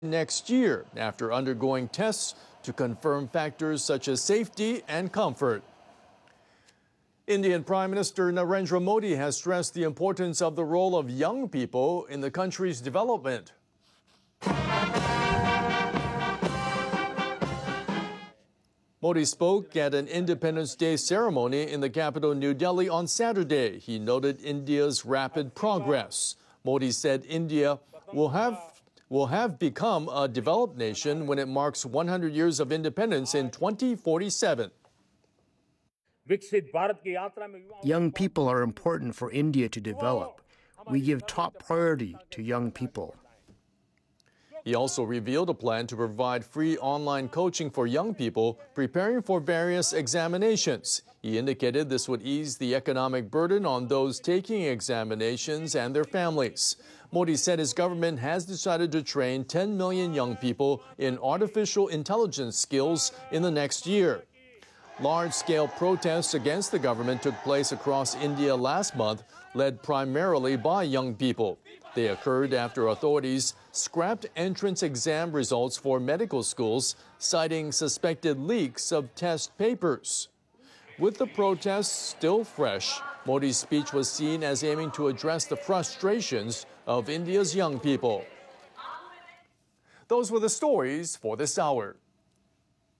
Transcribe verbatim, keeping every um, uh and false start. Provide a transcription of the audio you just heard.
next year after undergoing tests to confirm factors such as safety and comfort. Indian Prime Minister Narendra Modi has stressed the importance of the role of young people in the country's development. Modi spoke at an Independence Day ceremony in the capital, New Delhi, on Saturday. He noted India's rapid progress. Modi said India will have will have become a developed nation when it marks one hundred years of independence in twenty forty-seven. Young people are important for India to develop. We give top priority to young people. He also revealed a plan to provide free online coaching for young people preparing for various examinations. He indicated this would ease the economic burden on those taking examinations and their families. Modi said his government has decided to train ten million young people in artificial intelligence skills in the next year. Large-scale protests against the government took place across India last month, led primarily by young people. They occurred after authorities scrapped entrance exam results for medical schools, citing suspected leaks of test papers. With the protests still fresh, Modi's speech was seen as aiming to address the frustrations of India's young people. Those were the stories for this hour.